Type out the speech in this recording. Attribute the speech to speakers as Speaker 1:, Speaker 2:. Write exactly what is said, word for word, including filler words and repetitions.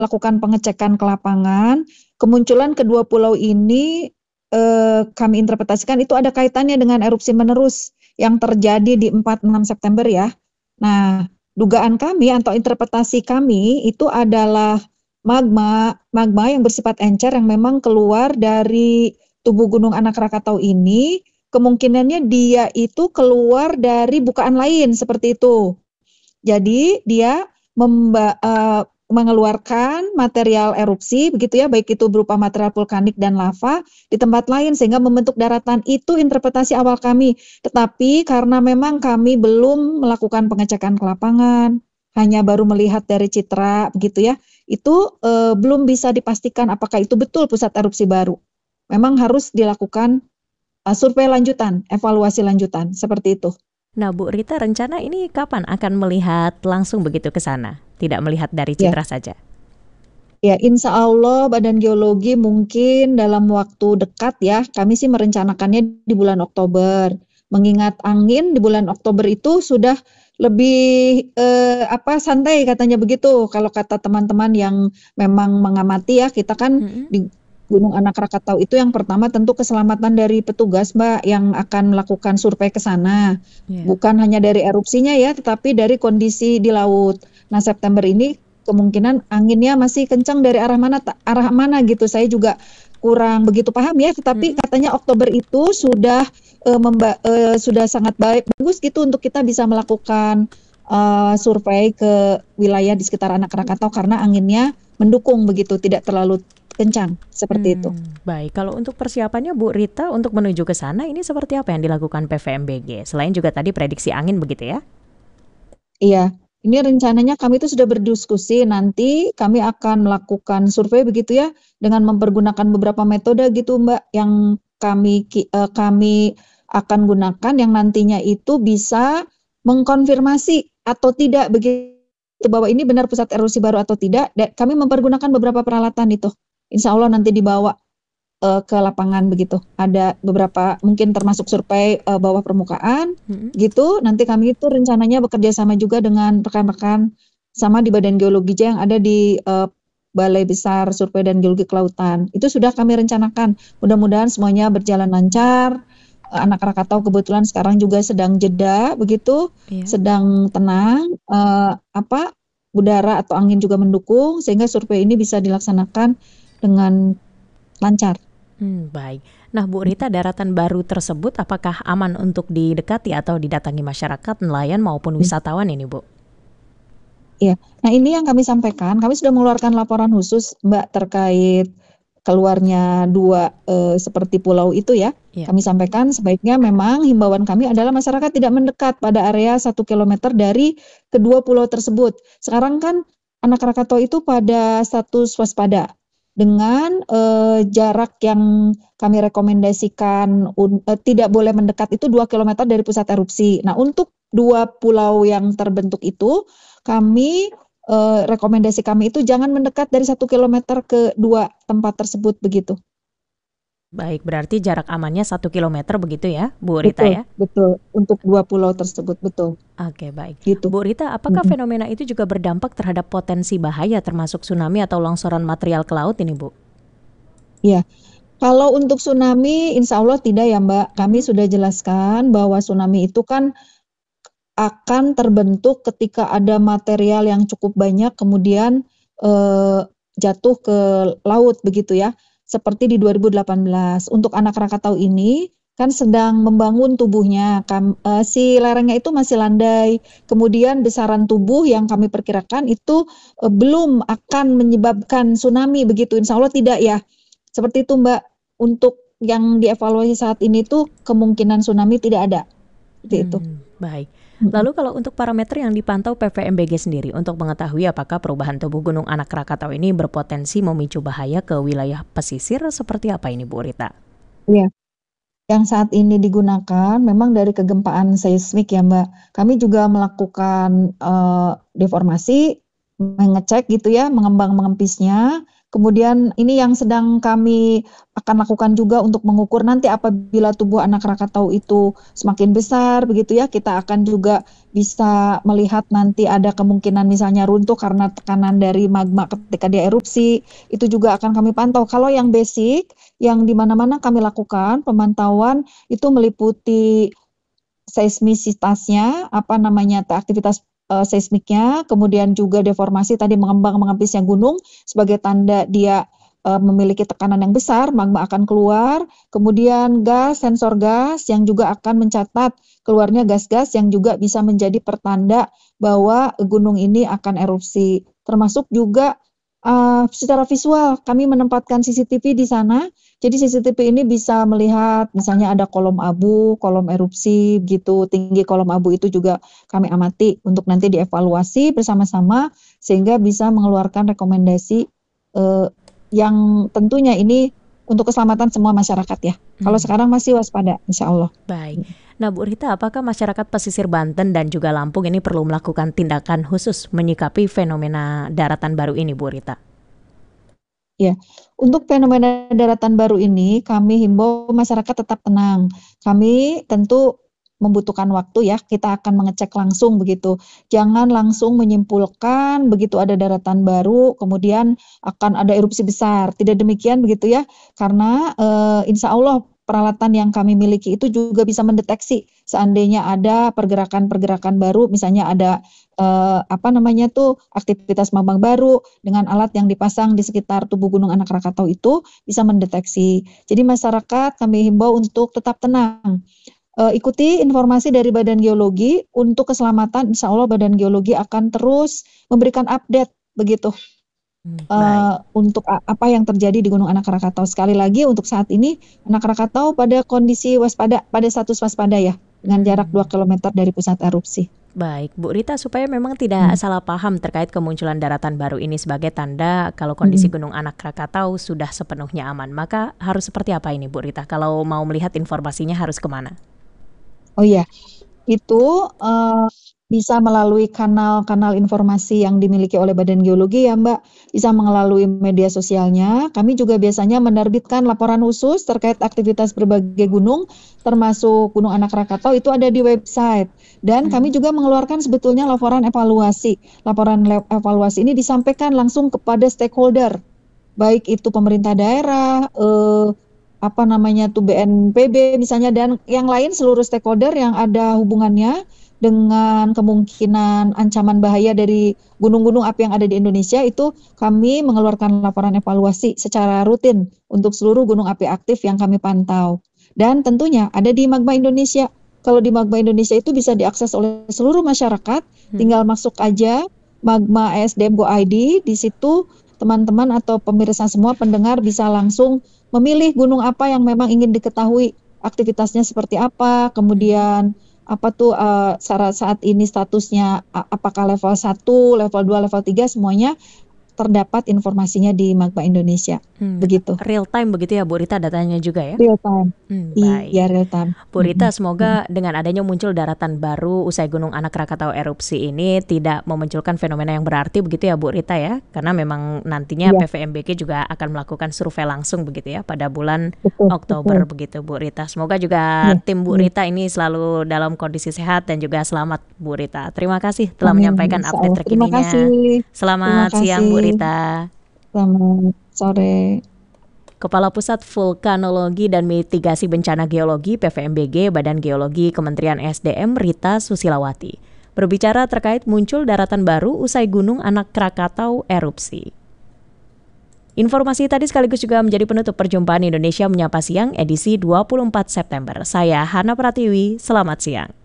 Speaker 1: melakukan pengecekan ke lapangan, kemunculan kedua pulau ini eh, kami interpretasikan itu ada kaitannya dengan erupsi menerus yang terjadi di empat enam September ya. Nah, dugaan kami atau interpretasi kami itu adalah magma magma yang bersifat encer yang memang keluar dari tubuh Gunung Anak Rakatau ini, kemungkinannya dia itu keluar dari bukaan lain seperti itu. Jadi dia memba, uh, mengeluarkan material erupsi begitu ya, baik itu berupa material vulkanik dan lava di tempat lain sehingga membentuk daratan. Itu interpretasi awal kami. Tetapi karena memang kami belum melakukan pengecekan ke lapangan, hanya baru melihat dari citra begitu ya, itu uh, belum bisa dipastikan apakah itu betul pusat erupsi baru. Memang harus dilakukan uh, survei lanjutan, evaluasi lanjutan seperti itu.
Speaker 2: Nah, Bu Rita, rencana ini kapan akan melihat langsung begitu ke sana? Tidak melihat dari citra
Speaker 1: ya.
Speaker 2: saja?
Speaker 1: Ya, insya Allah Badan Geologi mungkin dalam waktu dekat ya. Kami sih merencanakannya di bulan Oktober. Mengingat angin di bulan Oktober itu sudah lebih eh, apa santai katanya begitu. Kalau kata teman-teman yang memang mengamati ya, kita kan mm-hmm. di Gunung Anak Rakatau itu yang pertama tentu keselamatan dari petugas Mbak yang akan melakukan survei ke sana. Yeah. Bukan hanya dari erupsinya ya, tetapi dari kondisi di laut. Nah, September ini kemungkinan anginnya masih kencang dari arah mana arah mana gitu. Saya juga kurang begitu paham ya, tetapi hmm. katanya Oktober itu sudah uh, memba- uh, sudah sangat baik bagus gitu untuk kita bisa melakukan uh, survei ke wilayah di sekitar Anak Rakatau karena anginnya mendukung begitu, tidak terlalu kencang seperti hmm, itu.
Speaker 2: Baik, kalau untuk persiapannya Bu Rita untuk menuju ke sana ini seperti apa yang dilakukan P V M B G? Selain juga tadi prediksi angin begitu ya?
Speaker 1: Iya, ini rencananya kami itu sudah berdiskusi, nanti kami akan melakukan survei begitu ya dengan mempergunakan beberapa metode gitu Mbak yang kami uh, kami akan gunakan yang nantinya itu bisa mengkonfirmasi atau tidak begitu bahwa ini benar pusat erupsi baru atau tidak. Dan kami mempergunakan beberapa peralatan itu. Insya Allah nanti dibawa uh, ke lapangan begitu. Ada beberapa mungkin termasuk survei uh, bawah permukaan hmm. gitu. Nanti kami itu rencananya bekerja sama juga dengan rekan-rekan sama di Badan Geologi yang ada di uh, Balai Besar Survei dan Geologi Kelautan. Itu sudah kami rencanakan. Mudah-mudahan semuanya berjalan lancar. Uh, Anak Rakatau kebetulan sekarang juga sedang jeda begitu, yeah. sedang tenang. Uh, apa udara atau angin juga mendukung sehingga survei ini bisa dilaksanakan dengan lancar.
Speaker 2: Hmm, baik. Nah, Bu Rita, daratan baru tersebut apakah aman untuk didekati atau didatangi masyarakat, nelayan maupun wisatawan ini, Bu?
Speaker 1: Iya. Nah, ini yang kami sampaikan. Kami sudah mengeluarkan laporan khusus, Mbak, terkait keluarnya dua eh, seperti pulau itu ya. ya. Kami sampaikan sebaiknya memang himbauan kami adalah masyarakat tidak mendekat pada area satu kilometer dari kedua pulau tersebut. Sekarang kan Anak Rakatau itu pada status waspada. Dengan uh, jarak yang kami rekomendasikan un, uh, tidak boleh mendekat itu dua kilometer dari pusat erupsi. Nah, untuk dua pulau yang terbentuk itu, kami uh, rekomendasi kami itu jangan mendekat dari satu kilometer ke dua tempat tersebut begitu.
Speaker 2: Baik, berarti jarak amannya satu kilometer begitu ya, Bu Rita
Speaker 1: betul,
Speaker 2: ya?
Speaker 1: Betul, untuk dua pulau tersebut, betul.
Speaker 2: Oke, baik.
Speaker 1: Gitu.
Speaker 2: Bu Rita, apakah
Speaker 1: mm-hmm.
Speaker 2: fenomena itu juga berdampak terhadap potensi bahaya termasuk tsunami atau longsoran material ke laut ini, Bu?
Speaker 1: Iya, kalau untuk tsunami insya Allah tidak ya Mbak. Kami sudah jelaskan bahwa tsunami itu kan akan terbentuk ketika ada material yang cukup banyak kemudian eh, jatuh ke laut begitu ya. Seperti di dua ribu delapan belas. Untuk Anak Rakatau ini kan sedang membangun tubuhnya. Kam, uh, si lerengnya itu masih landai. Kemudian besaran tubuh yang kami perkirakan itu uh, belum akan menyebabkan tsunami begitu. Insya Allah tidak ya. Seperti itu Mbak. Untuk yang dievaluasi saat ini tuh kemungkinan tsunami tidak ada. Seperti
Speaker 2: hmm,
Speaker 1: itu.
Speaker 2: Baik. Lalu kalau untuk parameter yang dipantau P V M B G sendiri untuk mengetahui apakah perubahan tubuh Gunung Anak Rakatau ini berpotensi memicu bahaya ke wilayah pesisir seperti apa ini Bu Rita?
Speaker 1: Iya, yang saat ini digunakan memang dari kegempaan seismik ya Mbak. Kami juga melakukan uh, deformasi, mengecek gitu ya, mengembang mengempisnya. Kemudian ini yang sedang kami akan lakukan juga untuk mengukur nanti apabila tubuh anak Krakatau itu semakin besar begitu ya, kita akan juga bisa melihat nanti ada kemungkinan misalnya runtuh karena tekanan dari magma ketika dia erupsi, itu juga akan kami pantau. Kalau yang basic, yang di mana-mana kami lakukan pemantauan itu meliputi seismisitasnya, apa namanya, aktivitas uh, seismiknya, kemudian juga deformasi tadi mengembang mengempisnya gunung sebagai tanda dia uh, memiliki tekanan yang besar, magma akan keluar, kemudian gas, sensor gas yang juga akan mencatat keluarnya gas-gas yang juga bisa menjadi pertanda bahwa gunung ini akan erupsi. Termasuk juga uh, secara visual, kami menempatkan C C T V di sana. Jadi C C T V ini bisa melihat misalnya ada kolom abu, kolom erupsi gitu, tinggi kolom abu itu juga kami amati untuk nanti dievaluasi bersama-sama sehingga bisa mengeluarkan rekomendasi eh, yang tentunya ini untuk keselamatan semua masyarakat ya. Hmm. Kalau sekarang masih waspada, insya Allah.
Speaker 2: Baik. Nah Bu Rita, apakah masyarakat pesisir Banten dan juga Lampung ini perlu melakukan tindakan khusus menyikapi fenomena daratan baru ini Bu Rita?
Speaker 1: Ya, untuk fenomena daratan baru ini kami himbau masyarakat tetap tenang. Kami tentu membutuhkan waktu ya, kita akan mengecek langsung begitu. Jangan langsung menyimpulkan begitu ada daratan baru, kemudian akan ada erupsi besar. Tidak demikian begitu ya, karena eh, insya Allah peralatan yang kami miliki itu juga bisa mendeteksi seandainya ada pergerakan-pergerakan baru, misalnya ada eh, apa namanya tuh aktivitas magma baru dengan alat yang dipasang di sekitar tubuh Gunung Anak Krakatau itu bisa mendeteksi. Jadi masyarakat kami himbau untuk tetap tenang. Uh, ikuti informasi dari Badan Geologi untuk keselamatan. Insya Allah Badan Geologi akan terus memberikan update begitu hmm, uh, untuk a- apa yang terjadi di Gunung Anak Krakatau. Sekali lagi untuk saat ini Anak Krakatau pada kondisi waspada, pada status waspada ya, dengan jarak dua kilometer dari pusat erupsi.
Speaker 2: Baik, Bu Rita, supaya memang tidak hmm. salah paham terkait kemunculan daratan baru ini sebagai tanda kalau kondisi hmm. Gunung Anak Krakatau sudah sepenuhnya aman, maka harus seperti apa ini Bu Rita? Kalau mau melihat informasinya harus kemana?
Speaker 1: Oh iya, itu uh, bisa melalui kanal-kanal informasi yang dimiliki oleh Badan Geologi ya Mbak, bisa melalui media sosialnya. Kami juga biasanya menerbitkan laporan khusus terkait aktivitas berbagai gunung, termasuk Gunung Anak Krakatau itu ada di website. Dan hmm. kami juga mengeluarkan sebetulnya laporan evaluasi. Laporan le- evaluasi ini disampaikan langsung kepada stakeholder, baik itu pemerintah daerah, eh, apa namanya tuh B N P B misalnya dan yang lain seluruh stakeholder yang ada hubungannya dengan kemungkinan ancaman bahaya dari gunung-gunung api yang ada di Indonesia, itu kami mengeluarkan laporan evaluasi secara rutin untuk seluruh gunung api aktif yang kami pantau. Dan tentunya ada di Magma Indonesia. Kalau di Magma Indonesia itu bisa diakses oleh seluruh masyarakat, hmm. tinggal masuk aja Magma A S D M Go I D, di situ teman-teman atau pemirsa semua pendengar bisa langsung memilih gunung apa yang memang ingin diketahui aktivitasnya seperti apa, kemudian apa tuh uh, saat ini statusnya apakah level satu, level dua, level tiga semuanya terdapat informasinya di Magma Indonesia. Hmm,
Speaker 2: begitu. Real time begitu ya Bu Rita datanya juga ya?
Speaker 1: Real time.
Speaker 2: Hmm, baik.
Speaker 1: Iya, real time.
Speaker 2: Bu Rita, semoga hmm. dengan adanya muncul daratan baru usai Gunung Anak Krakatau erupsi ini tidak memunculkan fenomena yang berarti begitu ya Bu Rita ya? Karena memang nantinya ya. P V M B G juga akan melakukan survei langsung begitu ya pada bulan betul, Oktober betul. Begitu Bu Rita. Semoga juga ya. tim Bu Rita ini selalu dalam kondisi sehat dan juga selamat Bu Rita. Terima kasih telah Amin. menyampaikan update terkininya.
Speaker 1: Terima kasih.
Speaker 2: Selamat Terima siang kasih. Bu Rita.
Speaker 1: Selamat sore.
Speaker 2: Kepala Pusat Vulkanologi dan Mitigasi Bencana Geologi P V M B G Badan Geologi Kementerian S D M Rita Susilawati berbicara terkait muncul daratan baru usai Gunung Anak Krakatau erupsi. Informasi tadi sekaligus juga menjadi penutup perjumpaan Indonesia Menyapa Siang edisi dua puluh empat September. Saya Hana Pratiwi, selamat siang.